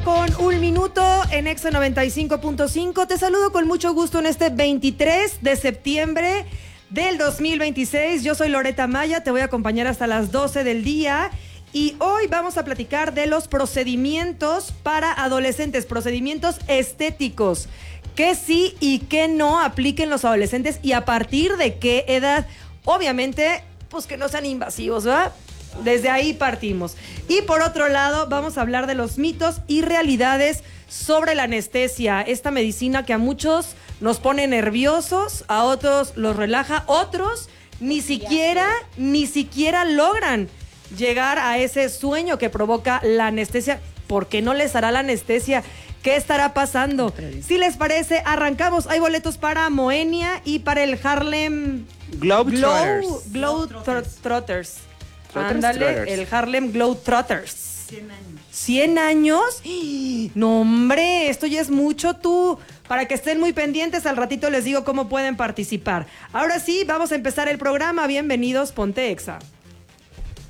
Con un minuto en Exa 95.5. Te saludo con mucho gusto en este 23 de septiembre del 2026. Yo soy Loreta Maya, te voy a acompañar hasta las 12 del día. Y hoy vamos a platicar de los procedimientos para adolescentes, procedimientos estéticos. Que sí y que no apliquen los adolescentes y a partir de qué edad. Obviamente, pues que no sean invasivos, ¿verdad? Desde ahí partimos. Y por otro lado, vamos a hablar de los mitos y realidades sobre la anestesia. Esta medicina que a muchos nos pone nerviosos, a otros los relaja, otros ni siquiera logran llegar a ese sueño que provoca la anestesia. ¿Por qué no les hará la anestesia? ¿Qué estará pasando? Si les parece, arrancamos. Hay boletos para Moenia y para el Harlem Globetrotters. Ándale, el Harlem Globetrotters. 100 años. No, hombre, esto ya es mucho, tú. Para que estén muy pendientes, al ratito les digo cómo pueden participar. Ahora sí, vamos a empezar el programa. Bienvenidos, Ponte Exa.